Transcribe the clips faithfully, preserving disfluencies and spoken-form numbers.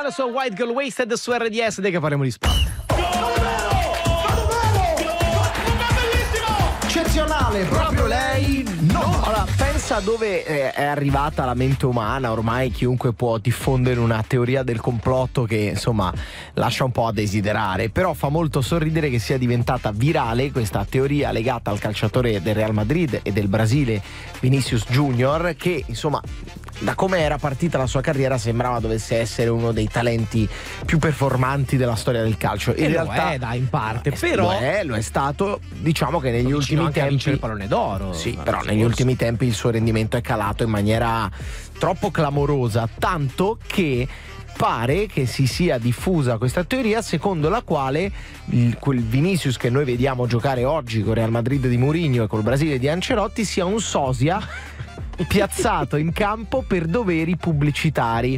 la sua White Girl Wasted su R D S, dai che faremo di sport. Eccezionale, proprio lei. No. Allora, pensa dove è arrivata la mente umana. Ormai chiunque può diffondere una teoria del complotto che insomma lascia un po' a desiderare, però fa molto sorridere che sia diventata virale questa teoria legata al calciatore del Real Madrid e del Brasile Vinicius Junior, che insomma da come era partita la sua carriera sembrava dovesse essere uno dei talenti più performanti della storia del calcio. In e realtà lo è, dai, in parte, eh, però lo è, lo è stato. Diciamo che negli ultimi anche tempi a vincere il pallone d'oro. Sì, però negli forse. ultimi tempi il suo rendimento è calato in maniera troppo clamorosa, tanto che pare che si sia diffusa questa teoria secondo la quale il, quel Vinicius che noi vediamo giocare oggi con Real Madrid di Mourinho e col Brasile di Ancelotti sia un sosia piazzato in campo per doveri pubblicitari.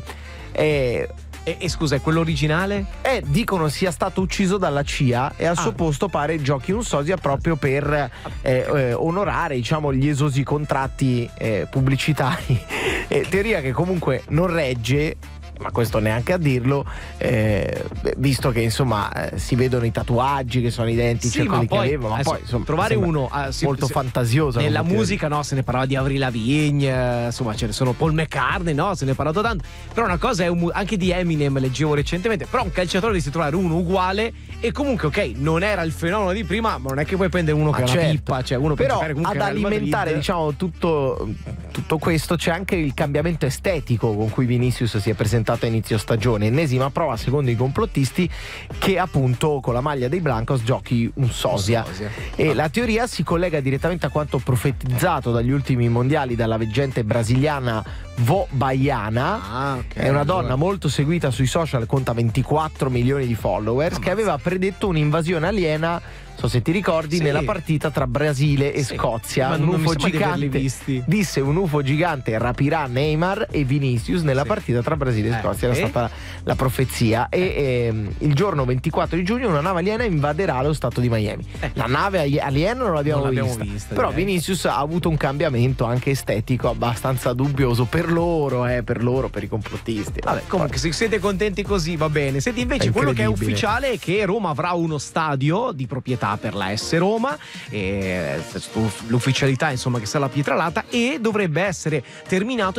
E, e, e scusa, è quello originale? Eh, dicono sia stato ucciso dalla C I A e al ah. suo posto pare giochi un sosia proprio per eh, eh, onorare, diciamo, gli esosi contratti eh, pubblicitari. Eh, teoria che comunque non regge, ma questo neanche a dirlo, eh, visto che insomma eh, si vedono i tatuaggi che sono identici sì, a quelli poi, che aveva, ma poi insomma trovare uno uh, si, molto si, fantasioso nella musica, no, se ne parlava di Avril Lavigne, eh, insomma ce ne sono, Paul McCartney, no, se ne è parlato tanto, però una cosa è un, anche di Eminem leggevo recentemente, però un calciatore si trovare uno uguale e comunque ok, non era il fenomeno di prima, ma non è che puoi prendere uno ah, che è certo. una pippa, cioè uno però per ad alimentare diciamo tutto, tutto questo c'è anche il cambiamento estetico con cui Vinicius si è presentato a inizio stagione. Ennesima prova secondo i complottisti che appunto con la maglia dei Blancos giochi un sosia, un sosia. E ah. la teoria si collega direttamente a quanto profetizzato dagli ultimi mondiali dalla veggente brasiliana Vo Baiana. ah, okay, è una donna allora. molto seguita sui social, conta ventiquattro milioni di followers, ah, che aveva predetto un'invasione aliena, so se ti ricordi, sì. nella partita tra Brasile e sì. Scozia. Ma un non U F O mi gigante visti. disse un U F O gigante rapirà Neymar e Vinicius nella sì. partita tra Brasile e eh, Scozia. Era eh? stata la profezia. E ehm, il giorno ventiquattro di giugno una nave aliena invaderà lo stato di Miami. Eh. La nave aliena non l'abbiamo, non l'abbiamo vista, vista però direi. Vinicius ha avuto un cambiamento anche estetico abbastanza dubbioso per loro, eh, per loro, per i complottisti. Vabbè, comunque se siete contenti così va bene. Senti, invece quello che è ufficiale è che Roma avrà uno stadio di proprietà per la S Roma, e l'ufficialità insomma che sta alla Pietralata, e dovrebbe essere terminato